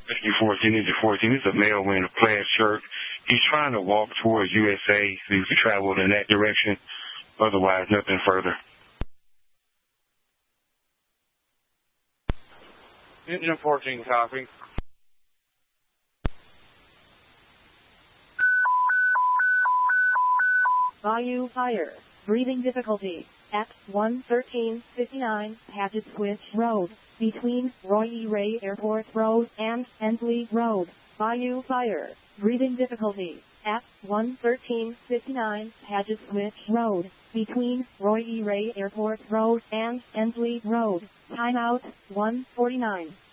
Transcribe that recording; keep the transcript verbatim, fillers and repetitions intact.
Rescue fourteen, Ninja fourteen. This is a male wearing a plaid shirt. He's trying to walk towards U S A so he can travel in that direction. Otherwise, nothing further. Ninja fourteen, copy. Bayou Fire. Breathing difficulty. At one thirteen fifty-nine Paget Switch Road, between Roy E. Ray Airport Road and Ensley Road. Bayou Fire. Breathing difficulty. At one thirteen fifty-nine Paget Switch Road, between Roy E. Ray Airport Road and Ensley Road. Timeout one forty-nine.